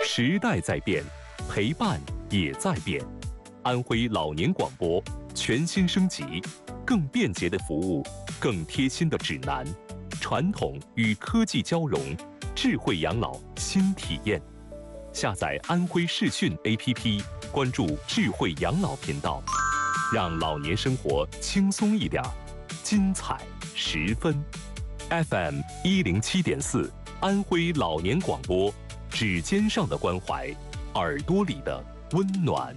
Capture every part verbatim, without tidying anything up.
时代在变，陪伴也在变。安徽老年广播全新升级，更便捷的服务，更贴心的指南，传统与科技交融，智慧养老新体验。下载安徽视讯 A P P， 关注智慧养老频道，让老年生活轻松一点，精彩十分。F M 一零七点四，安徽老年广播，指尖上的关怀，耳朵里的温暖。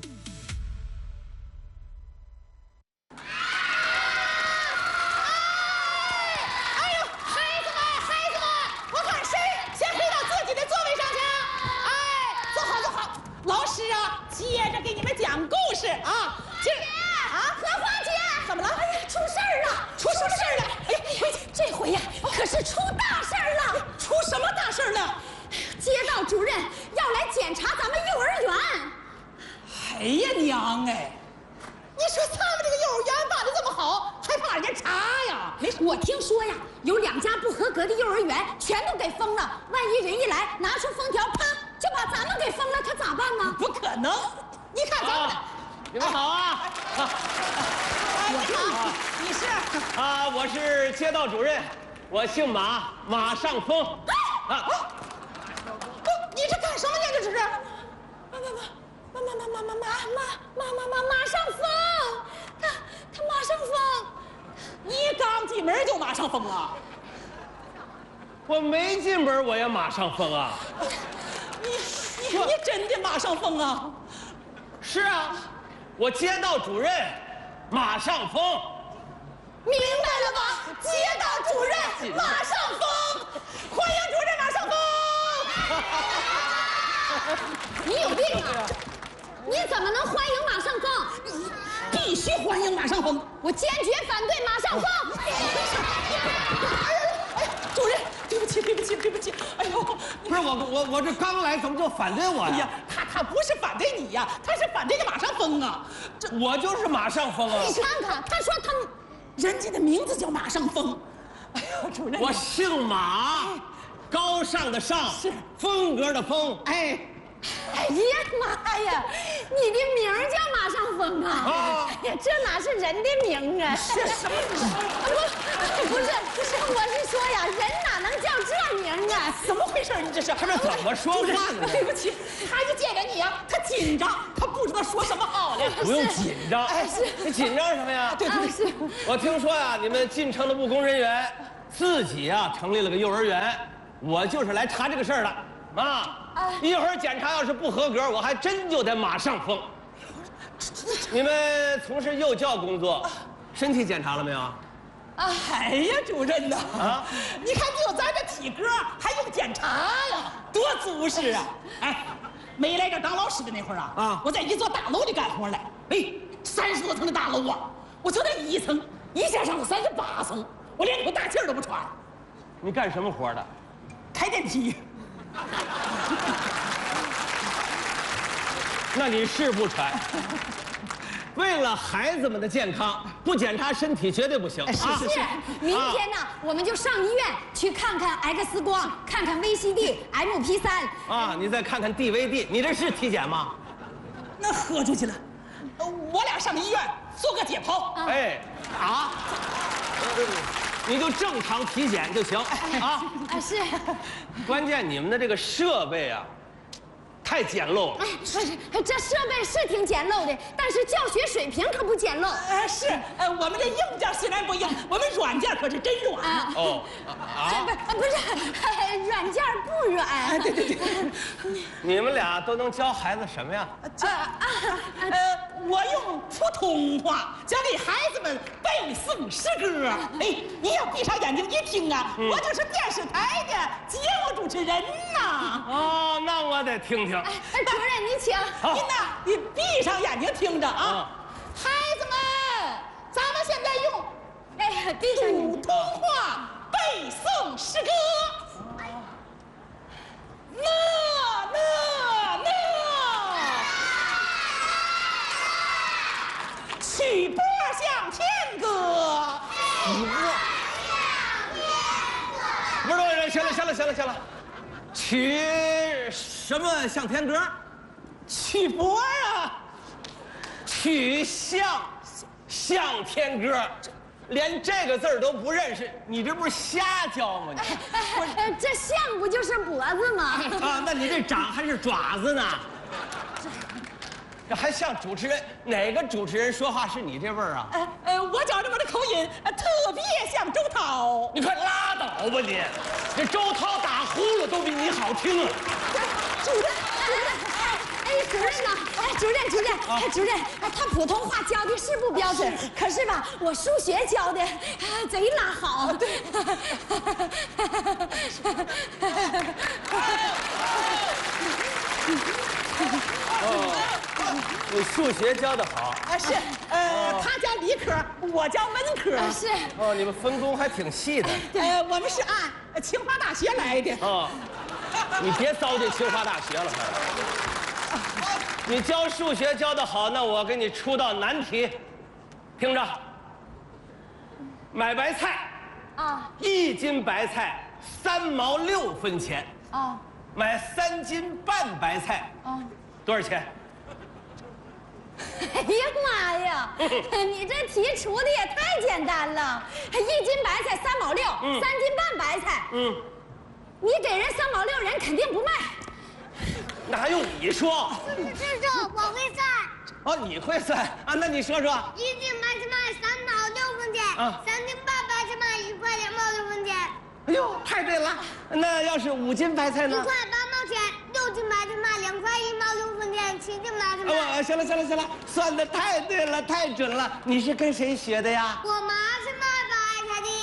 我姓马，马上疯。啊！ 你这干什么呀？这是？马马马马马马马马马马马马马上疯！他他马上疯！你刚进门就马上疯啊？ 我没进门我也马上疯啊！ 你你你真的马上疯啊？ 是啊，我街道主任马上疯。 明白了吧？街道主任马上疯，欢迎主任马上疯。你有病啊！你怎么能欢迎马上疯？必须欢迎马上疯！我坚决反对马上疯！哎呀，主任，对不起，对不起，对不起！哎呦， 不是我，我我这刚来，怎么就反对我呀？哎呀， 他他不是反对你呀，他是反对你马上疯啊！ 这我就是马上疯啊！ 你看看，他说他。人家的名字叫马上疯，哎呦，主任， 我姓马，高尚的尚，是风格的风， 哎，哎呀妈呀，你的名叫马上疯啊！啊哎呀，这哪是人的名啊？ 是什么？ 不，不是，不是，我是说呀，人哪能叫这名啊？怎么回事？你这是？ 他这怎么说话呢？ 对不起，他一见着你呀，他紧张，他不知道说什么好了。 不用紧张， 哎，是你紧张什么呀？ 对对是。我听说呀，你们进城的务工人员自己呀成立了个幼儿园，我就是来查这个事儿的啊。一会儿检查要是不合格，我还真就得马上封。你们从事幼教工作，身体检查了没有？ 哎呀，主任呐，啊，你看就咱这体格，还用检查呀？多足实啊！哎，没来这当老师的那会儿啊，啊，我在一座大楼里干活来。哎，三十多层的大楼啊，我就那一层，一下上了三十八层，我连口大气儿都不喘。 你干什么活的？ 开电梯。 那你是不喘。为了孩子们的健康，不检查身体绝对不行。 是是是，明天呢，我们就上医院去看看 X 光，看看 V C D、M P 三。 啊，你再看看 D V D， 你这是体检吗？ 那喝出去了。我俩上医院做个解剖。 哎，啊，你就正常体检就行啊。 啊是。 关键你们的这个设备啊。太简陋了。哎， 不是，这设备是挺简陋的，但是教学水平可不简陋。呃，是，呃，我们这硬件虽然不硬，我们软件可是真软。啊、哦，啊，不，不是，软件不软。啊、对对对。 你们俩都能教孩子什么呀？ 这啊，呃，我用普通话教给孩子们背诵诗歌。哎，你要闭上眼睛一听啊，嗯、我就是电视台的节目主持人呐。 哦，那我得听听。 哎，主任，您请。您呐，你闭上眼睛听着啊。孩子们，咱们现在用哎普通话背诵诗歌。乐乐乐，曲波向天歌。 曲波。不是，行了，行了，行了，行了。曲。 什么向天歌？ 曲波啊， 曲项向天歌，连这个字儿都不认识，你这不是瞎教吗？你哎，这象不就是脖子吗？ 啊，那你这掌还是爪子呢？这还像主持人？哪个主持人说话是你这味儿啊？ 呃呃，我觉着我的口音呃特别像周涛。 你快拉倒吧你！这周涛打呼噜都比你好听啊！ 主任，主任，哎哎，主任呢？哎，主任，主任，哎，主任，哎，他普通话教的是不标准，可是吧，我数学教的贼拉好。对。 哦，你数学教的好啊，是，呃，他教理科，我教文科。 是。 哦，你们分工还挺细的。 呃，我们是按清华大学来的。 哦，你别糟践清华大学了，你教数学教的好，那我给你出道难题，听着。买白菜， 啊， 一斤白菜三毛六分钱。 啊， 买三斤半白菜， 啊， 多少钱？ 哎呀妈呀！你这题出的也太简单了，一斤白菜三毛六， 嗯三斤半白菜， 嗯， 你给人三毛六，人肯定不卖。 那还用你说？ 叔叔，我会算。 哦，你会算啊？那你说说。 一斤白菜卖三毛六分钱， 啊三斤半白菜卖一块两毛六分钱， 哎呦，太对了。那要是五斤白菜呢？ 一块八毛钱，六斤白菜卖两块一毛六分钱，七斤白菜卖。 哦，行了行了行了，算的太对了，太准了。你是跟谁学的呀？ 我妈是卖白菜的。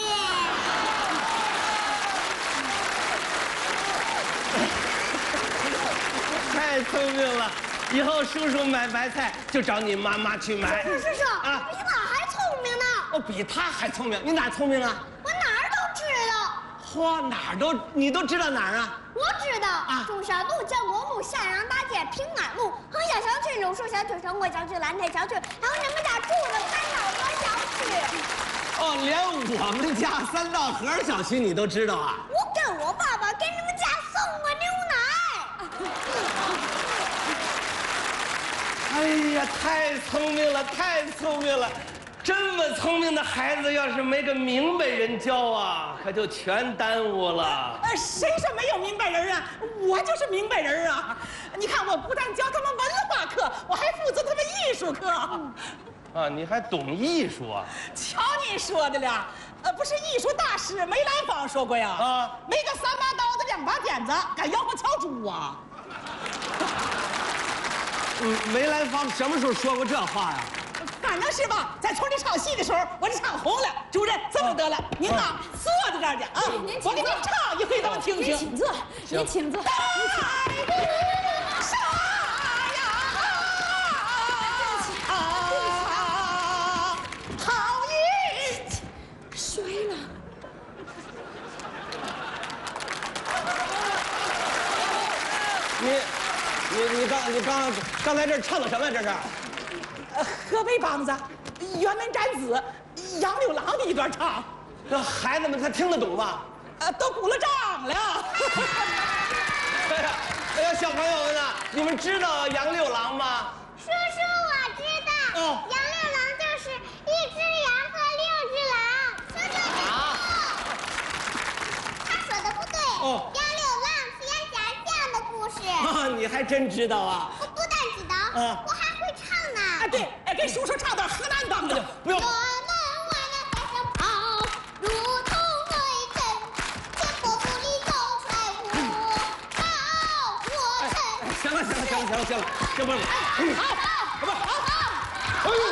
太聪明了，以后叔叔买白菜就找你妈妈去买。 叔叔， 啊比我还聪明呢。 哦，比他还聪明。你哪聪明啊？ 我哪儿都知道。 嚯，哪儿都你都知道哪儿啊？ 我知道啊中山路、建国路、向阳大街、平安路、衡阳小区、柳树小区、成国小区、蓝台小区，还有你们家住的三道河小区。 哦，连我们家三道河小区你都知道啊？ 我跟我爸爸给你们家送过牛奶。 哎呀，太聪明了，太聪明了！这么聪明的孩子，要是没个明白人教啊，可就全耽误了。 呃，谁说没有明白人啊？我就是明白人啊！你看，我不但教他们文化课，我还负责他们艺术课。 啊，你还懂艺术啊？ 瞧你说的了，呃，不是艺术大师梅兰芳说过呀？ 啊， 没个三把刀子两把剪子，敢吆喝敲猪啊？ 嗯，梅兰芳什么时候说过这话呀？ 反正是吧，在村里唱戏的时候，我就唱红了。主任，这么得了，您呐坐在这儿去啊， 您我给您唱一回，咱们听听。 您请坐，您请坐。 大路上呀，啊，好运摔了。 你，你，你刚，你刚刚才这唱的什么呀？这是？ 呃河北梆子，辕门斩子，杨六郎的一段唱， 那孩子们他听得懂吗？ 呃，都鼓了掌了。 哎呀，哎呀，小朋友们呐，你们知道杨六郎吗？ 叔叔，我知道。 哦杨六郎就是一只羊和六只狼。叔叔， 啊他说的不对。 哦杨六郎是杨家将的故事。 啊，你还真知道啊？ 我不但知道， 啊我还会唱呢。 啊，对，哎，给叔叔唱段河南梆子。 不用我。们玩的海上跑，如同雷震，天波府里走出来舞，到我城。 行了，行了，行了，行了，行了，这不是。 好，好，不好，好。 哎呦！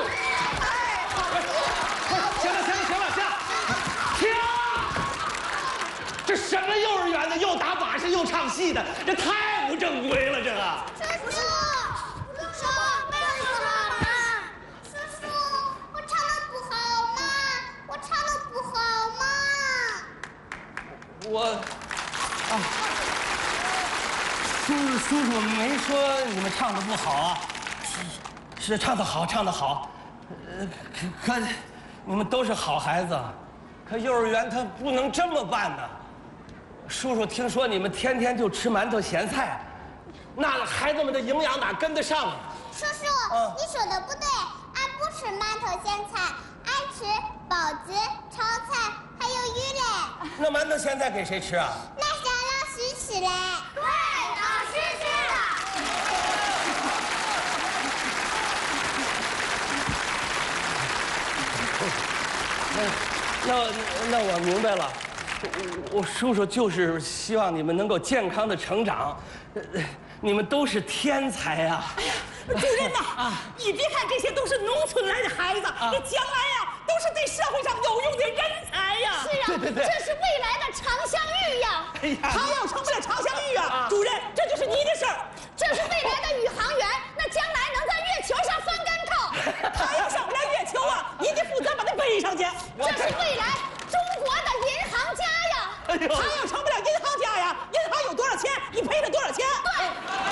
行了，行了，行了，行了，停！这什么幼儿园的，又打把式又唱戏的，这太不正规了，这个。 叔叔，叔叔，没有说好吗？叔叔，我唱的不好吗？我唱的不好吗？ 我，啊，叔叔叔没说你们唱的不好啊，是是唱的好，唱的好，呃，可可你们都是好孩子，可幼儿园他不能这么办呢。叔叔听说你们天天就吃馒头咸菜， 那孩子们的营养哪跟得上啊？ 叔叔，你说的不对，俺不吃馒头咸菜，俺吃包子、炒菜还有鱼嘞。 那馒头咸菜给谁吃啊？ 那是让老师吃嘞。对，老师吃了。 那那我明白了，我我叔叔就是希望你们能够健康的成长，呃你们都是天才呀！ 哎呀，主任呐，啊，你别看这些都是农村来的孩子，这将来呀都是对社会上有用的人才呀！ 是啊， 对对对这是未来的常香玉呀！ 哎呀， 他要成不了常香玉啊，主任，这就是你的事儿。 这是未来的宇航员，那将来能在月球上翻跟头。 他要上不了月球啊，你得负责把他背上去。 这是未来中国的银行家呀！ 哎呦， 他要成不了银行家呀，银行有多少钱，你赔他多少钱？ 对。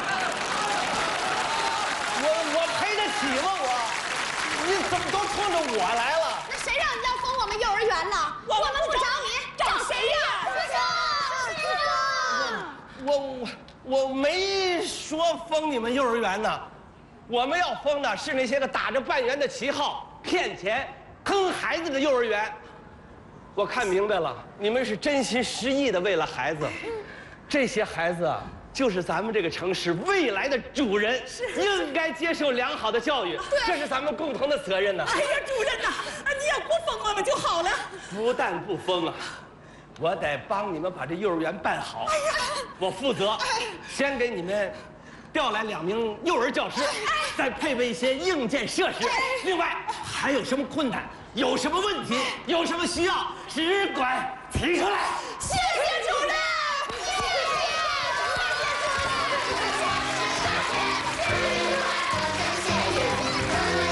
我我赔得起吗？我，你怎么都冲着我来了？ 那谁让你要封我们幼儿园呢？ 我我们不找你，找谁呀？ 叔叔，叔叔。 我我我没说封你们幼儿园呢，我们要封的是那些个打着办园的旗号骗钱、坑孩子的幼儿园。我看明白了，你们是真心实意的为了孩子，这些孩子啊，就是咱们这个城市未来的主人，应该接受良好的教育，这是咱们共同的责任呢。 哎呀，主任呐，你要不封我们就好了。 不但不封啊，我得帮你们把这幼儿园办好。我负责，先给你们调来两名幼儿教师，再配备一些硬件设施。另外，还有什么困难，有什么问题，有什么需要，只管提出来。